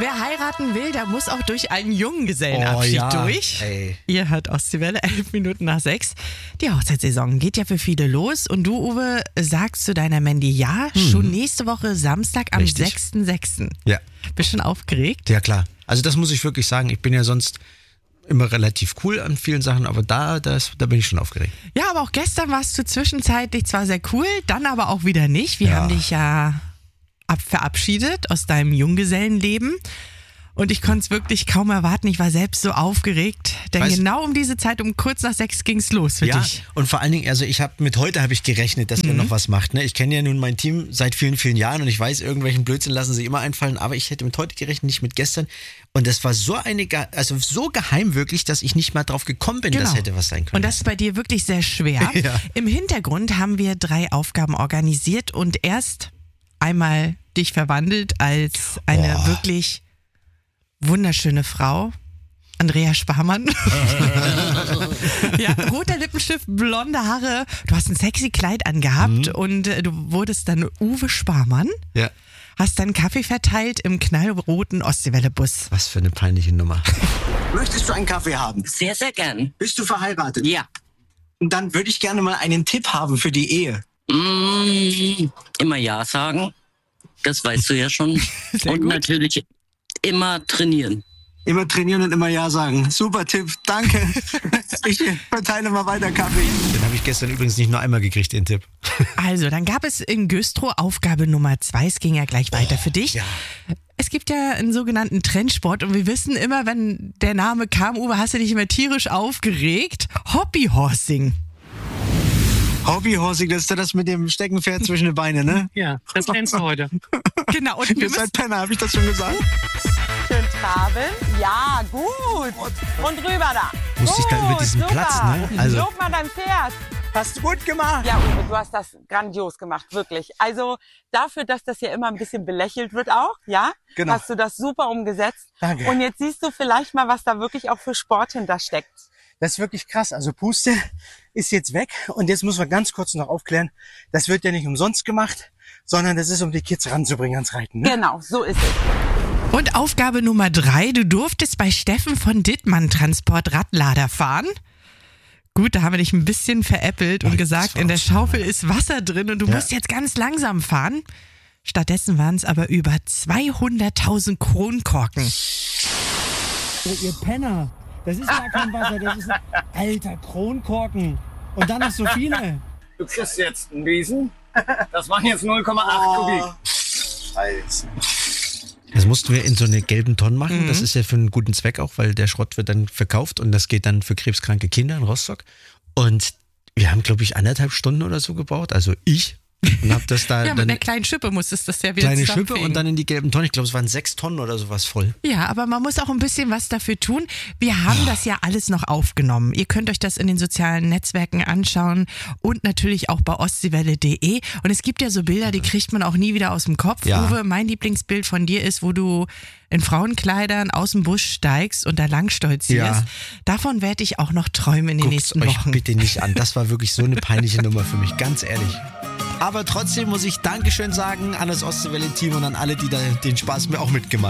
Wer heiraten will, der muss auch durch einen Junggesellenabschied durch. Ey. Ihr hört Ostseewelle, 11 Minuten nach 6. Die Hochzeitssaison geht ja für viele los. Und du, Uwe, sagst zu deiner Mandy ja, schon nächste Woche Samstag am Richtig. 6.6. Ja. Bist schon aufgeregt? Ja, klar. Also das muss ich wirklich sagen. Ich bin ja sonst immer relativ cool an vielen Sachen, aber da bin ich schon aufgeregt. Ja, aber auch gestern warst du zwischenzeitlich zwar sehr cool, dann aber auch wieder nicht. Wir haben dich ja verabschiedet aus deinem Junggesellenleben. Und ich konnte es wirklich kaum erwarten. Ich war selbst so aufgeregt. Denn genau um diese Zeit, um kurz nach 6 ging es los für dich. Und vor allen Dingen, also heute habe ich gerechnet, dass ihr noch was macht. Ne? Ich kenne ja nun mein Team seit vielen, vielen Jahren und ich weiß, irgendwelchen Blödsinn lassen sie immer einfallen. Aber ich hätte mit heute gerechnet, nicht mit gestern. Und das war so so geheim wirklich, dass ich nicht mal drauf gekommen bin, das hätte was sein können. Und das ist bei dir wirklich sehr schwer. Ja. Im Hintergrund haben wir 3 Aufgaben organisiert und erst einmal dich verwandelt als eine wirklich wunderschöne Frau. Andrea Sparmann. Ja, roter Lippenstift, blonde Haare. Du hast ein sexy Kleid angehabt und du wurdest dann Uwe Sparmann. Ja. Hast dann Kaffee verteilt im knallroten Ostseewelle-Bus. Was für eine peinliche Nummer. Möchtest du einen Kaffee haben? Sehr, sehr gern. Bist du verheiratet? Ja. Und dann würde ich gerne mal einen Tipp haben für die Ehe. Immer Ja sagen. Das weißt du ja schon. Sehr Und gut. natürlich immer trainieren. Immer trainieren und immer Ja sagen. Super Tipp, danke. Ich verteile mal weiter Kaffee. Den habe ich gestern übrigens nicht nur einmal gekriegt, den Tipp. Also, dann gab es in Güstrow Aufgabe Nummer 2. Es ging ja gleich weiter für dich. Ja. Es gibt ja einen sogenannten Trendsport und wir wissen immer, wenn der Name kam, Uwe, hast du dich immer tierisch aufgeregt. Hobbyhorsing. Hobbyhorsing, das ist das mit dem Steckenpferd zwischen den Beinen, ne? Ja, das lernst du heute. Genau. Und wir Ihr müssen seid Penner, habe ich das schon gesagt? Schön traben. Ja, gut. Und rüber da. Musste ich da über diesen super. Platz, ne? Also- Lob mal dein Pferd. Hast du gut gemacht. Ja, Uwe, du hast das grandios gemacht, wirklich. Also dafür, dass das ja immer ein bisschen belächelt wird auch, ja, Genau. hast du das super umgesetzt. Danke. Und jetzt siehst du vielleicht mal, was da wirklich auch für Sport hintersteckt. Das ist wirklich krass. Also Puste ist jetzt weg und jetzt muss man ganz kurz noch aufklären, das wird ja nicht umsonst gemacht, sondern das ist, um die Kids ranzubringen ans Reiten. Ne? Genau, so ist es. Und Aufgabe Nummer 3, du durftest bei Steffen von Dittmann Transport Radlader fahren. Gut, da haben wir dich ein bisschen veräppelt und gesagt, in der Schaufel ist Wasser drin und du musst jetzt ganz langsam fahren. Stattdessen waren es aber über 200.000 Kronkorken. Ihr Penner, das ist gar kein Wasser, das ist ein alter Kronkorken. Und dann noch so viele. Du kriegst jetzt einen Riesen. Das waren jetzt 0,8 Kubik. Scheiße. Das mussten wir in so eine gelben Tonne machen. Das ist ja für einen guten Zweck auch, weil der Schrott wird dann verkauft und das geht dann für krebskranke Kinder in Rostock. Und wir haben, glaube ich, 1,5 Stunden oder so gebraucht. Also ich. Und hab das da Ja, mit dann einer kleinen Schippe musstest du das ja wieder kleine Schippe zusammenfegen. und dann in die gelben Tonnen. Ich glaube, es waren 6 Tonnen oder sowas voll. Ja, aber man muss auch ein bisschen was dafür tun. Wir haben das ja alles noch aufgenommen. Ihr könnt euch das in den sozialen Netzwerken anschauen und natürlich auch bei ostseewelle.de. Und es gibt ja so Bilder, die kriegt man auch nie wieder aus dem Kopf. Ja. Uwe, mein Lieblingsbild von dir ist, wo du in Frauenkleidern aus dem Busch steigst und da lang stolzierst. Ja. Davon werde ich auch noch träumen in den Guckt's nächsten euch Wochen. bitte nicht an. Das war wirklich so eine peinliche Nummer für mich, ganz ehrlich. Aber trotzdem muss ich Dankeschön sagen an das Ostseewelle-Team und an alle, die da den Spaß mir auch mitgemacht haben.